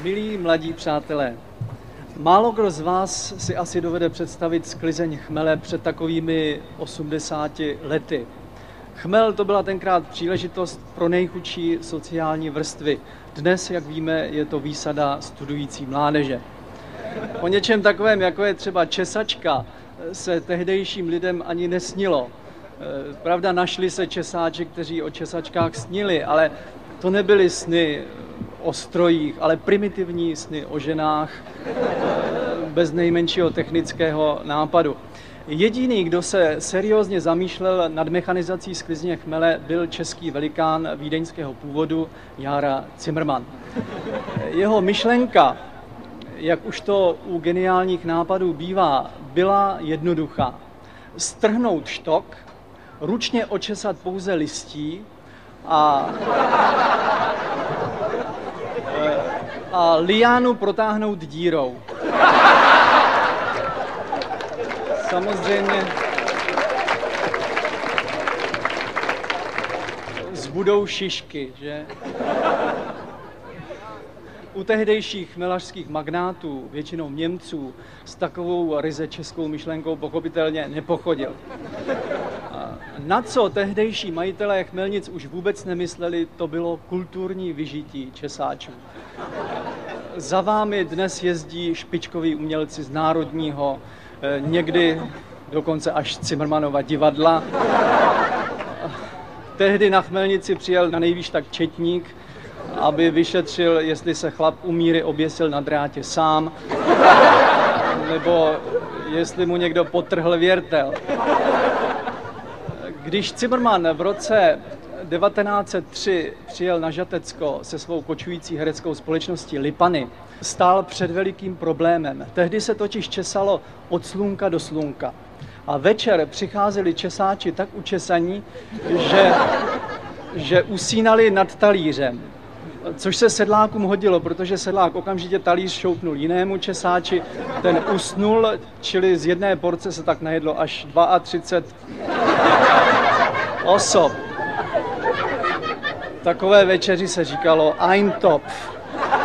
Milí mladí přátelé, málo kdo z vás si asi dovede představit sklizeň chmele před takovými 80 lety. Chmel to byla tenkrát příležitost pro nejchudší sociální vrstvy. Dnes, jak víme, je to výsada studující mládeže. O něčem takovém, jako je třeba česačka, se tehdejším lidem ani nesnilo. Pravda, našli se česáči, kteří o česačkách snili, ale to nebyly sny o strojích, ale primitivní sny o ženách bez nejmenšího technického nápadu. Jediný, kdo se seriózně zamýšlel nad mechanizací sklizně chmele, byl český velikán vídeňského původu Jára Cimrman. Jeho myšlenka, jak už to u geniálních nápadů bývá, byla jednoduchá. Strhnout štok, ručně očesat pouze listí a liánu protáhnout dírou. Samozřejmě zbudou šišky, že? U tehdejších chmelařských magnátů, většinou Němců, s takovou ryze českou myšlenkou pochopitelně nepochodil. Na co tehdejší majitelé chmelnic už vůbec nemysleli, to bylo kulturní vyžití česáčů. Za vámi dnes jezdí špičkoví umělci z Národního, někdy dokonce až z Cimrmanova divadla. Tehdy na chmelnici přijel na nejvýš tak četník, aby vyšetřil, jestli se chlap u míry oběsil na drátě sám, nebo jestli mu někdo podtrhl věrtel. Když Cimrman v roce 1903 přijel na Žatecko se svou kočující hereckou společností Lipany, stál před velikým problémem. Tehdy se totiž česalo od slunka do slunka. A večer přicházeli česáči tak učesaní, že usínali nad talířem. Což se sedlákům hodilo, protože sedlák okamžitě talíř šoupnul jinému česáči, ten usnul, čili z jedné porce se tak najedlo až 32 osob. Takové večeři se říkalo Eintopf.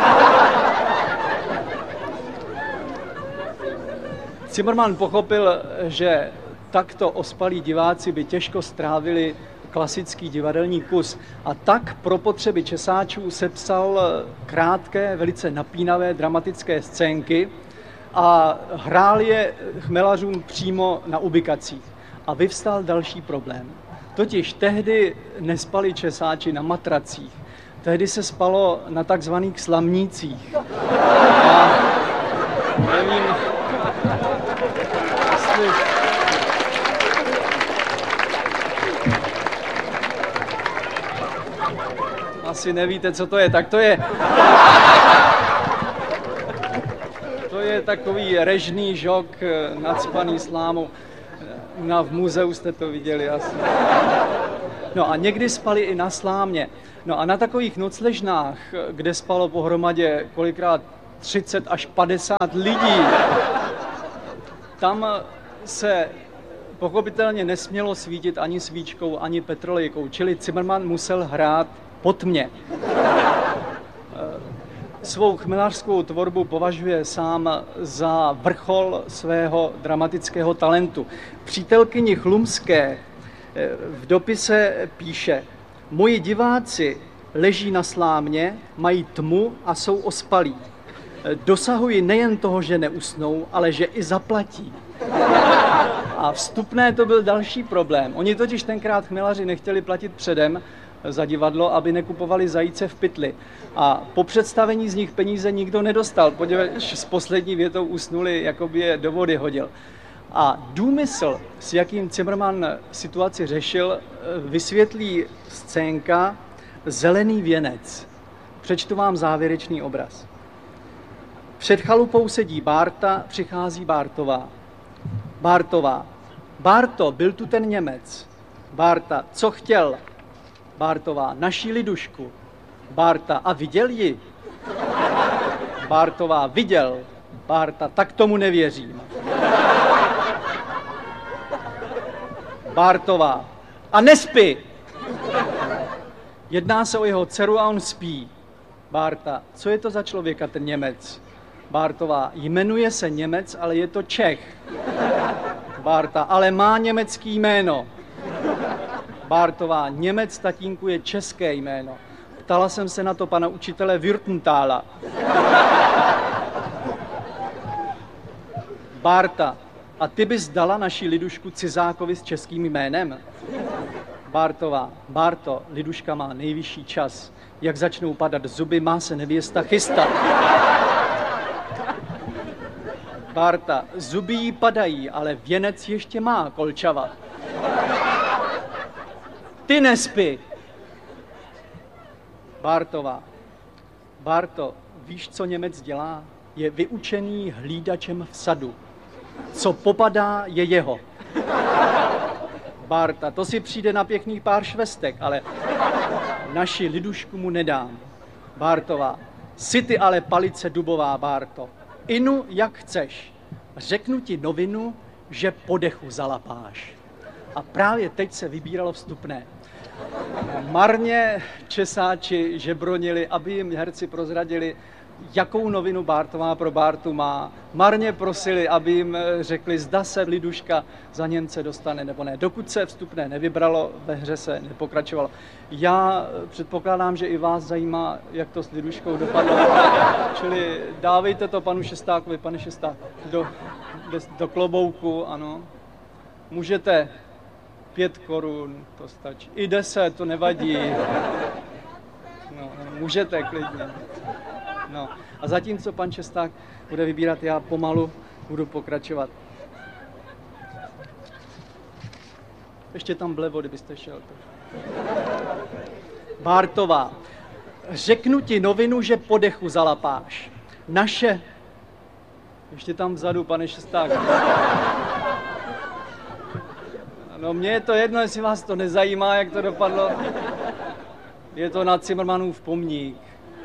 Cimrman pochopil, že takto ospalí diváci by těžko strávili klasický divadelní kus a tak pro potřeby česáčů sepsal krátké, velice napínavé dramatické scénky a hrál je chmelařům přímo na ubikacích. A vyvstal další problém. Totiž tehdy nespali česáči na matracích, tehdy se spalo na takzvaných slamnících. A nevím, jestli... Asi nevíte, co to je, tak to je... To je takový režný žok nacpaný slámou. V muzeu jste to viděli asi. No a někdy spali i na slámě. No a na takových nocležnách, kde spalo pohromadě kolikrát 30 až 50 lidí, tam se pochopitelně nesmělo svítit ani svíčkou, ani petrolejkou, čili Cimrman musel hrát po tmě. Svou chmelařskou tvorbu považuje sám za vrchol svého dramatického talentu. Přítelkyni Chlumské v dopise píše: Moji diváci leží na slámě, mají tmu a jsou ospalí. Dosahují nejen toho, že neusnou, ale že i zaplatí. A vstupné to byl další problém. Oni totiž tenkrát chmelaři nechtěli platit předem za divadlo, aby nekupovali zajíce v pytli. A po představení z nich peníze nikdo nedostal, protože s poslední větou usnuli, jako by je do vody hodil. A důmysl, s jakým Cimrman situaci řešil, vysvětlí scénka Zelený věnec. Přečtu vám závěrečný obraz. Před chalupou sedí Bárta, přichází Bártová. Bártová. Bárto, byl tu ten Němec. Bárta, co chtěl? Bártová, naší lidušku. Bárta, a viděl ji? Bártová, viděl. Bárta, tak tomu nevěřím. Bártová, a nespí. Jedná se o jeho dceru a on spí. Bárta, co je to za člověka ten Němec? Bártová, jmenuje se Němec, ale je to Čech. Bárta, ale má německý jméno. Bártová, Němec, tatínku, je české jméno. Ptala jsem se na to pana učitele Würtenthala. Bárta, a ty bys dala naši Lidušku cizákovi s českým jménem? Bártová, Bárto, Liduška má nejvyšší čas. Jak začnou padat zuby, má se nevěsta chystat. Bárta, zuby jí padají, ale věnec ještě má kolčava. Ty nespí. Bártová, Bárto, víš, co Němec dělá? Je vyučený hlídačem v sadu. Co popadá, je jeho. Bárta, to si přijde na pěkný pár švestek, ale naši Lidušku mu nedám. Bártová, si ty ale palice dubová, Bárto. Inu, jak chceš. Řeknu ti novinu, že po dechu zalapáš. A právě teď se vybíralo vstupné. Marně česáči žebronili, aby jim herci prozradili, jakou novinu Bártová pro Bártu má. Marně prosili, aby jim řekli, zda se Liduška za Němce dostane nebo ne. Dokud se vstupné nevybralo, ve hře se nepokračovalo. Já předpokládám, že i vás zajímá, jak to s Liduškou dopadlo. Čili dávejte to panu Šestákovi, pane Šesták, do klobouku, ano. Můžete 5 korun, to stačí. I 10, to nevadí. No, můžete klidně. No. A zatímco pan Šesták bude vybírat, já pomalu budu pokračovat. Ještě tam vlevo, kdybyste šel. Bártová, řeknu ti novinu, že po dechu zalapáš. Naše... Ještě tam vzadu, pane Šesták. No, mně je to jedno, jestli vás to nezajímá, jak to dopadlo. Je to na Cimrmanův pomník.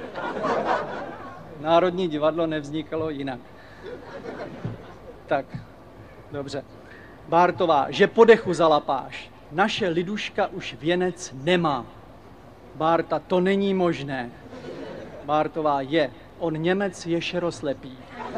Národní divadlo nevznikalo jinak. Tak, dobře. Bártová, že po dechu zalapáš. Naše Liduška už věnec nemá. Bárta, to není možné. Bártová, je. On Němec je šeroslepý.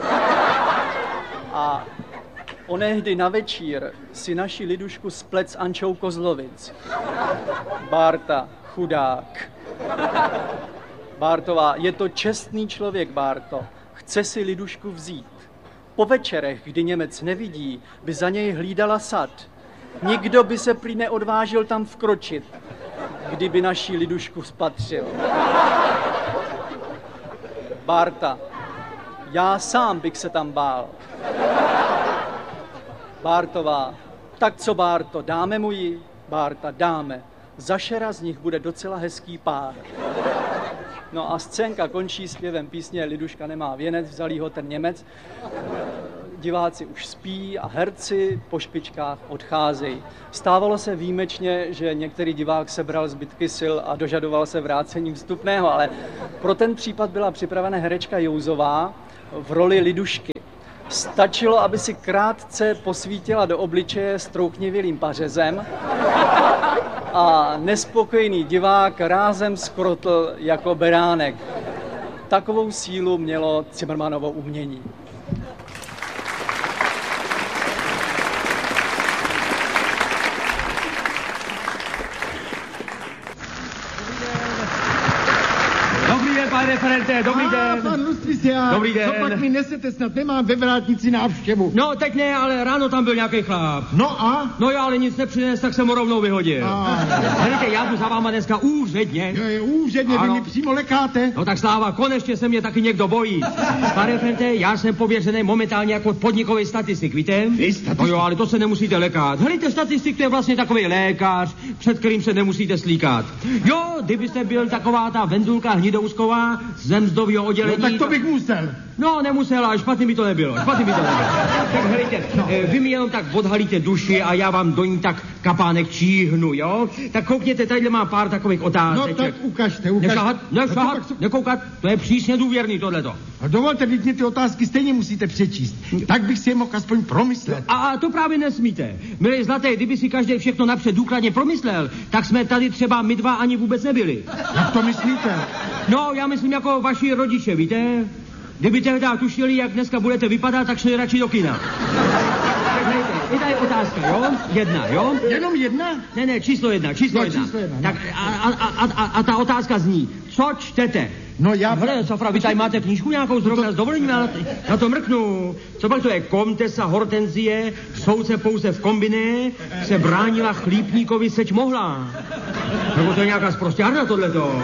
A onehdy na večír si naši Lidušku splet s Ančou Kozlovic. Bárta, chudák. Bártová, je to čestný člověk, Bárto. Chce si Lidušku vzít. Po večerech, kdy Němec nevidí, by za něj hlídala sad. Nikdo by se prý neodvážil tam vkročit, kdyby naši Lidušku spatřil. Bárta, já sám bych se tam bál. Bártová, tak co, Bárto, dáme mu ji? Bárta, dáme. Za šera z nich bude docela hezký pár. No a scénka končí zpěvem písně Liduška nemá věnec, vzal jí ho ten Němec. Diváci už spí a herci po špičkách odcházejí. Stávalo se výjimečně, že některý divák sebral zbytky sil a dožadoval se vrácením vstupného, ale pro ten případ byla připravena herečka Jouzová v roli Lidušky. Stačilo, aby si krátce posvítila do obličeje strouchnivělým pařezem a nespokojený divák rázem skrotl jako beránek. Takovou sílu mělo Cimrmanovo umění. Pane referente, dobrý den. Pan Lustrisia, dobrý den. Co pak mi nesete, snad nemám ve vrátnici návštěvu. No, teď ne, ale ráno tam byl nějaký chlap. No a? No jo, ale nic nepřines, tak jsem ho rovnou vyhodil. Hledajte, já jdu za váma dneska úředně. Úředně, vy mi přímo lekáte. No tak sláva, konečně se mě taky někdo bojí. Pane referente, já jsem pověřený momentálně jako podnikový statistik, víte? No jo, ale to se nemusíte lekat. Hledajte, statistik to je vlastně takový lékař, před kterým se nemusíte slíkat. Jo, kdybyste byl taková ta Vendulka Hnidousková z mzdového oddělení. No tak to bych musel. No, nemusela, špatný mi to nebylo. Tak helejte, vy mi jenom tak odhalíte duši a já vám do ní tak kapánek číhnu, jo? Tak koukněte, tadyhle má pár takových otázek. No tak ukažte. Nešahat, nekoukat, to je přísně důvěrný tohleto. A dovolte, vy mě ty otázky stejně musíte přečíst. Tak bych si je mohl aspoň promyslet. A to právě nesmíte. Milý zlaté, kdyby si každý všechno napřed důkladně promyslel, tak jsme tady třeba my dva ani vůbec nebyli. Jak to myslíte? No, já myslím jako vaši rodiče, víte? Kdyby tehdy tušili, jak dneska budete vypadat, tak šli radši do kina. Tak hejte, je tady otázka, jo? Jedna, jo? Jenom jedna? Ne, číslo jedna. Číslo jedna. Tak a ta otázka zní, co čtete? No já... Hele, Safra, vy tady máte knížku nějakou zrovna s dovolením, já to mrknu. Co pak to je? Komtesa Hortenzie, soudce pouze v kombiné, se bránila chlípníkovi, seč mohla. Nebo to je nějaká sprosťárna tohleto.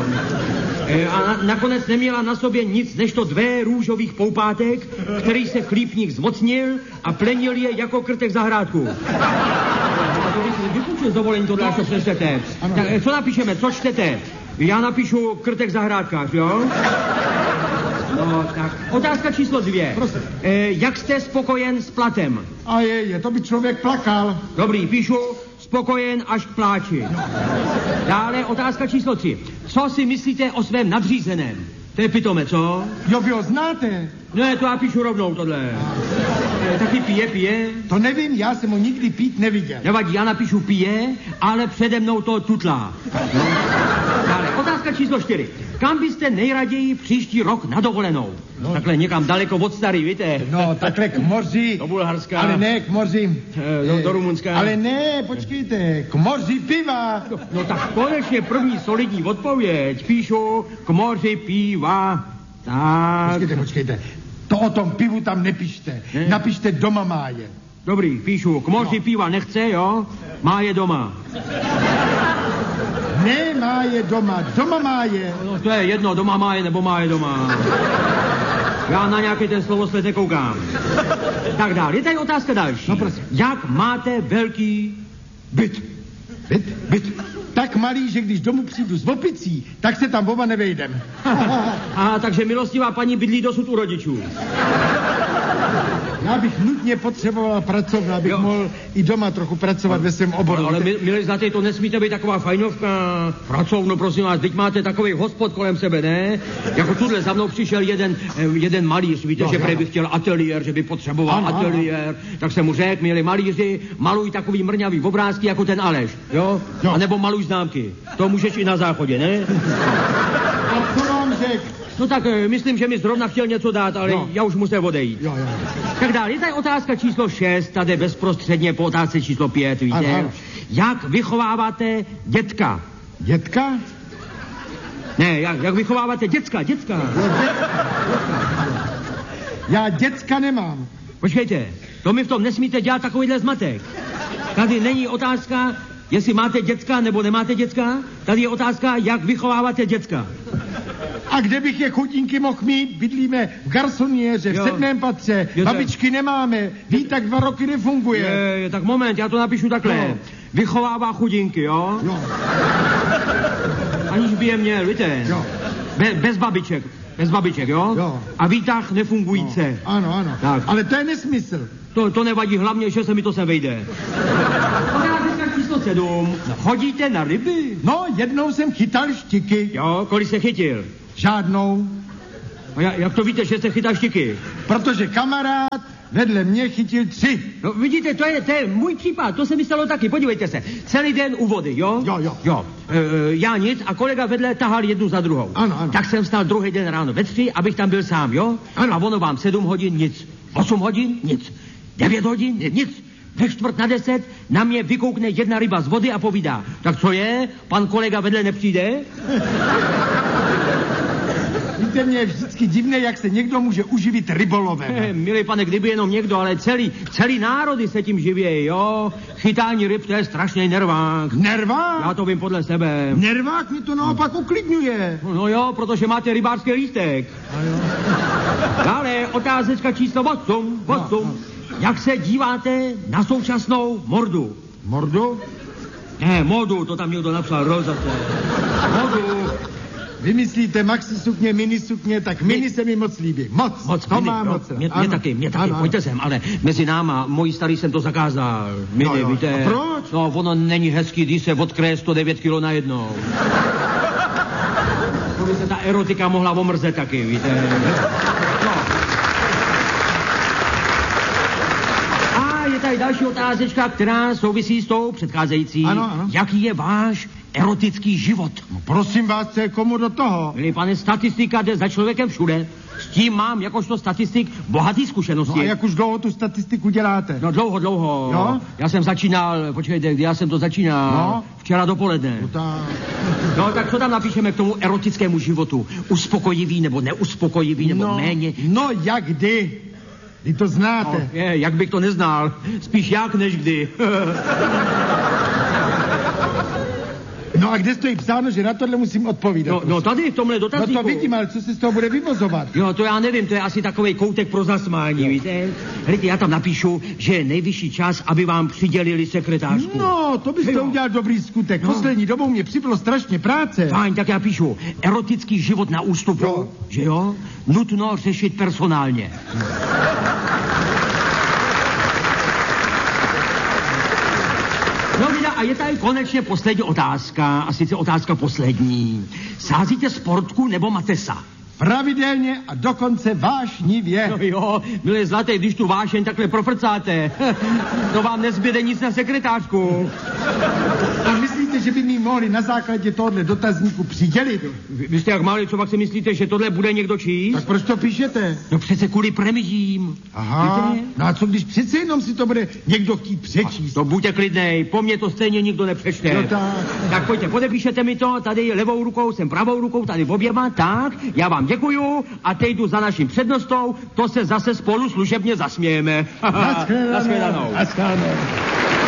A nakonec neměla na sobě nic než to 2 růžových poupátek, který se chlípník zmocnil a plenil je jako krtek zahrádku. A to vypůjčil z dovolení tohle, až to přečtete. Tak co napíšeme, co čtete? Já napíšu krtek zahrádkář, jo? No, tak. Otázka číslo 2. Jak jste spokojen s platem? A to by člověk plakal. Dobrý, píšu spokojen až k pláči. Dále otázka číslo 3. Co si myslíte o svém nadřízeném? To je pitome, co? Jo, vy ho znáte? Ne, to já píšu rovnou tohle. Taky pije? To nevím, já jsem ho nikdy pít neviděl. Nevadí, já napíšu pije, ale přede mnou to tutlá. No. Dále, otázka číslo 4. Kam byste nejraději příští rok na dovolenou? No. Takhle někam daleko od starý, víte? No, takhle k moři. Do Bulharska. Ale ne, k moři. Do Rumunska. Ale ne, počkejte, k moři piva. No tak konečně první solidní odpověď. Píšu k moři piva. Tak. Počkejte. To o tom pivu tam nepište. Ne? Napište doma máje. Dobrý, píšu. K moři piva nechce, jo? Máje doma. Ne, máje doma. Doma máje. No to je jedno, doma máje nebo máje doma. Já na nějaký ten slovosled nekoukám. Tak dál, je tady otázka další. No prosím. Jak máte velký byt? Byt. Tak malý, že když domů přijdu s opicí, tak se tam oba nevejdem. A takže milostivá paní bydlí dosud u rodičů. Já bych nutně potřeboval pracovnu, abych mohl i doma trochu pracovat ve svém oboru. Ale milí zlatý, to nesmíte být taková fajnovka. Pracovnu, prosím vás, teď máte takový hospod kolem sebe, ne? Jako tuhle za mnou přišel jeden malíř, víte, že prej by chtěl ateliér, že by potřeboval ateliér. Tak jsem mu řekl, milí malíři, maluj takový mrňavý obrázky jako ten Aleš, jo? A nebo maluj známky. To můžeš i na záchodě, ne? A co vám řekl? No tak myslím, že mi zrovna chtěl něco dát, ale já už musím odejít. Jo. Tak dál, je tady otázka číslo 6, tady bezprostředně po otázce číslo 5, víte? Ano. Jak vychováváte dětka? Dětka? Ne, jak vychováváte děcka? Já děcka nemám. Počkejte, to mi v tom nesmíte dělat takovýhle zmatek. Tady není otázka, jestli máte děcka nebo nemáte děcka. Tady je otázka, jak vychováváte děcka. A kde bych je chudinky mohl mít? Bydlíme v garsoniéře, v 7. patře. Babičky nemáme. Ví, tak 2 roky nefunguje. Tak moment, já to napíšu takhle. No. Vychovává chudinky, jo? Aniž by je měl, víte? Jo. Bez babiček, jo? Jo. A výtah nefungující. No. Ano. Tak. Ale to je nesmysl. To nevadí, hlavně, že se mi to sem vejde. Otázka číslo 7. Chodíte na ryby? No, jednou jsem chytal štiky. Jo, kolik jste chytil? Žádnou. A jak to víte, že jste chytal štiky? Protože kamarád vedle mě chytil 3. No vidíte, to je můj případ, to se mi stalo taky, podívejte se. Celý den u vody, jo? Jo. Já nic a kolega vedle tahal jednu za druhou. Ano. Tak jsem vstal druhý den ráno ve 3, abych tam byl sám, jo? Ano. A ono vám 7 hodin nic, 8 hodin nic, 9 hodin nic. Ve 9:45 na mě vykoukne jedna ryba z vody a povídá. Tak co je? Pan kolega vedle nepřijde? Víte, mě je vždycky divné, jak se někdo může uživit rybolovem. Milý pane, kdyby jenom někdo, ale celý národy se tím živějí, jo? Chytání ryb, to je strašný nervák. Nervák? Já to vím podle sebe. Nervák mi to naopak uklidňuje. No jo, protože máte rybářský lístek. Dále otázečka číslo 8. No. Jak se díváte na současnou mordu? Mordu? Ne, modu, to tam někdo napsal, rozace. Modu. Vymyslíte maxi sukně, mini sukně, tak mini se mi moc líbí. Moc, to má moc. Mě taky, pojďte sem, ale mezi náma, mojí starý jsem to zakázal. Mini, víte. A proč? No, ono není hezký, když se odkryje 109 kilo najednou. To by se ta erotika mohla omrzet taky, víte. No. A je tady další otázečka, která souvisí s tou předcházející. Ano. Jaký je váš erotický život? No, prosím vás, co je komu do toho? Milý pane, statistika jde za člověkem všude. S tím mám jakožto statistik bohatý zkušenosti. No a jak už dlouho tu statistiku děláte? No dlouho. Jo? Já jsem začínal, počkejte, kdy já jsem to začínal? No? Včera dopoledne. No tak co tam napíšeme k tomu erotickému životu? Uspokojivý nebo neuspokojivý nebo méně? No jak kdy? Vy to znáte. No, jak bych to neznal. Spíš jak než kdy. No a kde stojí psáno, že na tohle musím odpovídat? No tady v tomhle dotazníku. No to vidím, ale co se z toho bude vyvozovat? Jo, to já nevím, to je asi takovej koutek pro zasmání, víte? Hlejte, já tam napíšu, že je nejvyšší čas, aby vám přidělili sekretářku. No, to byste udělal dobrý skutek. Poslední dobou mě přibylo strašně práce. Fajn, tak já píšu, erotický život na ústupu, že jo? Nutno řešit personálně. No vida, a je tady konečně poslední otázka, a sice otázka poslední. Sázíte sportku nebo matesa? Pravidelně a dokonce vášnivě. No jo, milé zlaté, když tu vášeň takhle profrcáte, to vám nezbyde nic na sekretářku. A myslíte, že by mi mohli na základě tohohle dotazníku přidělit? Vy jste jak malý, co pak si myslíte, že tohle bude někdo číst? Tak proč to píšete? No přece kvůli premizím. Aha, víte? no a co když přece jenom si to bude někdo chtít přečíst? To buďte klidnej, po mně to stejně nikdo nepřečte. No tak pojďte, podepíšete mi to, tady levou rukou, jsem pravou rukou, tady oběma, tak, já vám děkuju a teď jdu za naším přednostou, to se zase spolu služebně zasmějeme. Naschledanou.